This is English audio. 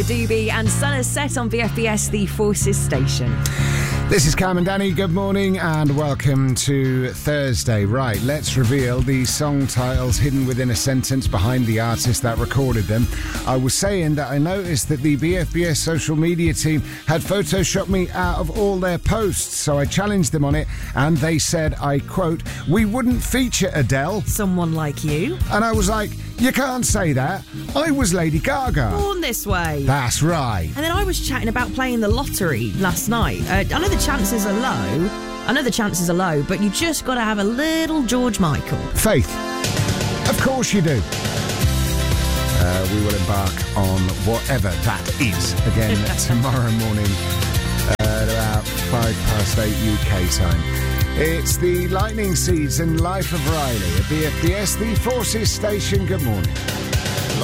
Doobie and Sun is set on VFBS, the Forces station. This is Cam and Danny. Good morning and welcome to Thursday. Right, let's reveal the song titles hidden within a sentence behind the artist that recorded them. I was saying that I noticed that the BFBS social media team had photoshopped me out of all their posts, so I challenged them on it and they said, I quote, "We wouldn't feature Adele." Someone like you. And I was like, you can't say that. I was Lady Gaga. Born this way. That's right. And then I was chatting about playing the lottery last night. I know the chances are low. But you just got to have a little George Michael. Faith. Of course you do. We will embark on whatever that is again tomorrow morning at about 8:05 UK time. It's the Lightning Seeds and Life of Riley at BFBS, the Forces station. Good morning.